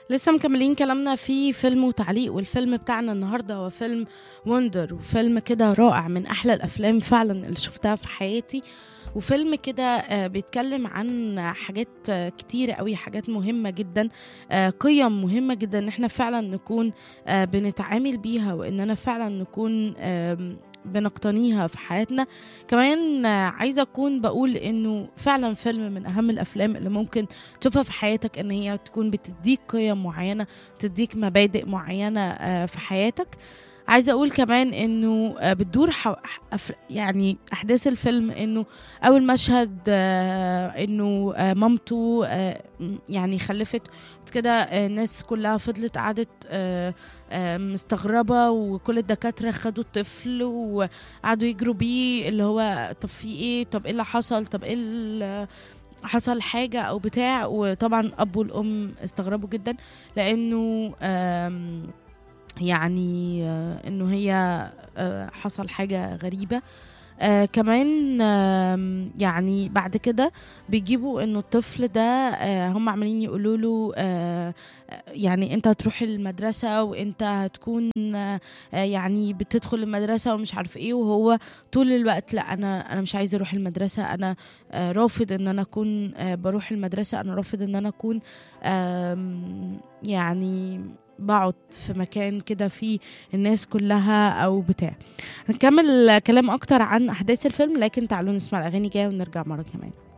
لسه مكملين كلامنا في فيلم وتعليق، والفيلم بتاعنا النهارده هو فيلم وندر، وفيلم كده رائع من احلى الافلام فعلا اللي شفتها في حياتي. وفيلم كده بيتكلم عن حاجات كتيرة قوي، حاجات مهمة جدا، قيم مهمة جدا ان احنا فعلا نكون بنتعامل بيها، واننا فعلا نكون بنقتنيها في حياتنا. كمان عايزة أكون بقول إنه فعلا فيلم من أهم الأفلام اللي ممكن تشوفها في حياتك، إن هي تكون بتديك قيم معينة، بتديك مبادئ معينة في حياتك. عايزة أقول كمان إنه بتدور يعني أحداث الفيلم إنه أول مشهد إنه مامته يعني خلفت كده. الناس كلها فضلت قعدت مستغربة، وكل الدكاترة خدوا الطفل وقعدوا يجروا بيه، اللي هو طب في ايه، طب ايه اللي حصل، طب ايه حصل حاجة أو بتاع. وطبعا الأب والأم استغربوا جدا، لأنه يعني إنه هي حصل حاجة غريبة. كمان يعني بعد كده بيجيبوا انه الطفل ده هم عمالين يقولوا له يعني انت هتروح المدرسة، وانت هتكون يعني بتدخل المدرسة ومش عارف ايه. وهو طول الوقت لا، انا مش عايز اروح المدرسة، انا رافض ان انا اكون بروح المدرسة، انا رافض ان انا اكون يعني بقعد في مكان كده فيه الناس كلها او بتاع. هنكمل كلام اكتر عن احداث الفيلم، لكن تعالوا نسمع الاغاني جايه ونرجع مره كمان.